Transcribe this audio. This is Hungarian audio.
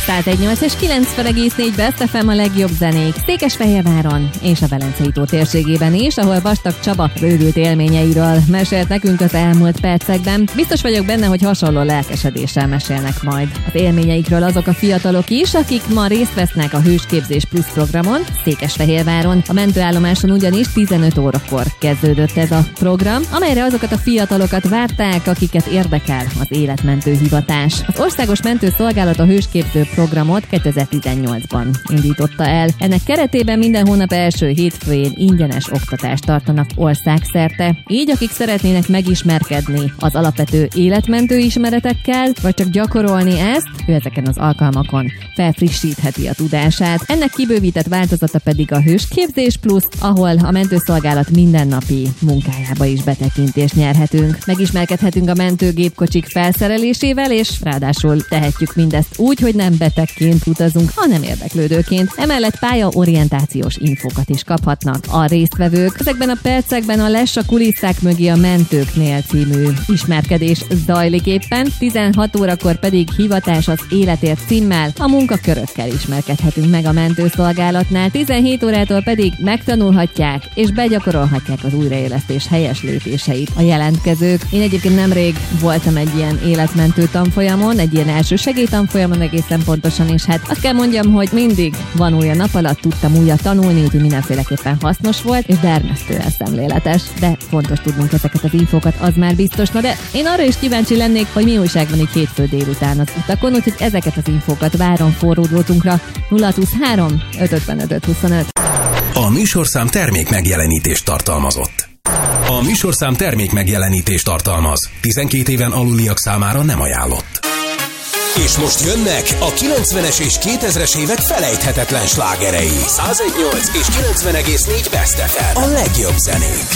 101.8 és 90,4 Best FM a legjobb zenék Székesfehérváron és a Velencei tó térségében is, ahol Vastag Csaba bővült élményeiről mesélt nekünk az elmúlt percekben. Biztos vagyok benne, hogy hasonló lelkesedéssel mesélnek majd az élményeikről azok a fiatalok is, akik ma részt vesznek a Hősképzés Plus programon Székesfehérváron. A mentőállomáson ugyanis 15 órakor kezdődött ez a program, amelyre azokat a fiatalokat várták, akiket érdekel az életmentő hivatás. Az Országos Mentőszolgálat a Hősképző programot 2018-ban indította el. Ennek keretében minden hónap első hétfőjén ingyenes oktatást tartanak országszerte. Így, akik szeretnének megismerkedni az alapvető életmentő ismeretekkel, vagy csak gyakorolni ezt, ő ezeken az alkalmakon felfrissítheti a tudását. Ennek kibővített változata pedig a Hősképzés Plus, ahol a mentőszolgálat mindennapi munkájába is betekintést nyerhetünk. Megismerkedhetünk a mentőgépkocsik felszerelésével, és ráadásul tehetjük mindezt úgy, hogy nem betegként utazunk, hanem érdeklődőként. Emellett pályaorientációs infókat is kaphatnak a résztvevők. Ezekben a percekben a Less a kulisszák mögé a mentőknél című ismerkedés zajlik éppen, 16 órakor pedig Hivatás az életért címmel a munkakörökkel ismerkedhetünk meg a mentőszolgálatnál, 17 órától pedig megtanulhatják és begyakorolhatják az újraélesztés helyes lépéseit a jelentkezők. Én egyébként nemrég voltam egy ilyen életmentő tanfolyamon, egy ilyen elsősegély tanfolyamon egészen pontosan, és hát azt kell mondjam, hogy mindig van új a nap alatt, tudtam újat tanulni, úgyhogy mindenféleképpen hasznos volt, és dermesztően szemléletes, de fontos tudnunk ezeket az infókat, az már biztos. Na de én arra is kíváncsi lennék, hogy mi újság van így hétfő délután az utakon, úgyhogy ezeket az infókat várom forródrótunkra 023 555 25. A műsorszám termék megjelenítést tartalmazott. A műsorszám termék megjelenítést tartalmaz. 12 éven aluliak számára nem ajánlott. És most jönnek a 90-es és 2000-es évek felejthetetlen slágerei. 101.8 és 90,4 Best FM. A legjobb zenék.